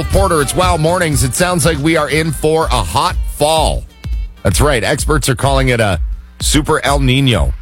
Porter, it's Wow Mornings. It sounds like we are in for a hot fall. That's right. Experts are calling it a super El Nino.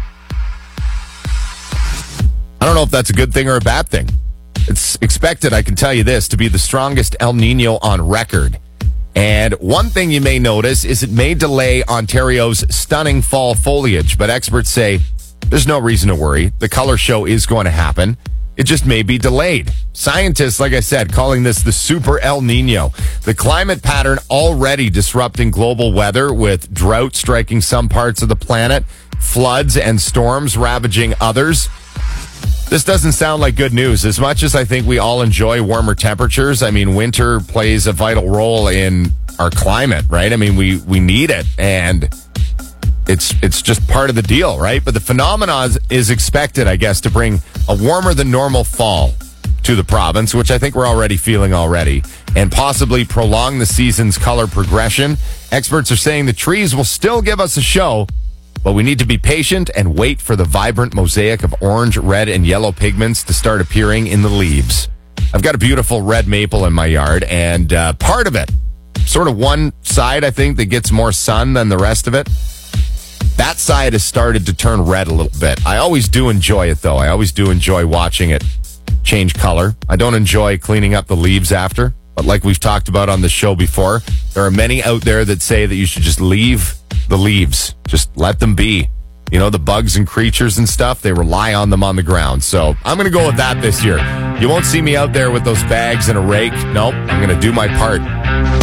I don't know if that's a good thing or a bad thing. It's expected, I can tell you this, to be the strongest El Nino on record. And one thing you may notice is it may delay Ontario's stunning fall foliage, but experts say there's no reason to worry. The color show is going to happen. It just may be delayed. Scientists, like I said, calling this the Super El Nino. The climate pattern already disrupting global weather with drought striking some parts of the planet, floods and storms ravaging others. This doesn't sound like good news. As much as I think we all enjoy warmer temperatures, I mean, winter plays a vital role in our climate, right? I mean, we need it, and it's just part of the deal, right? But the phenomenon is expected, I guess, to bring a warmer than normal fall to the province, which I think we're already feeling already, and possibly prolong the season's color progression. Experts are saying the trees will still give us a show, but we need to be patient and wait for the vibrant mosaic of orange, red, and yellow pigments to start appearing in the leaves. I've got a beautiful red maple in my yard, and part of it, sort of one side, I think, that gets more sun than the rest of it, that side has started to turn red a little bit. I always do enjoy it, though. I always do enjoy watching it change color. I don't enjoy cleaning up the leaves after, but like we've talked about on the show before, there are many out there that say that you should just leave the leaves. Just let them be. You know, the bugs and creatures and stuff, they rely on them on the ground. So I'm going to go with that this year. You won't see me out there with those bags and a rake. Nope, I'm going to do my part.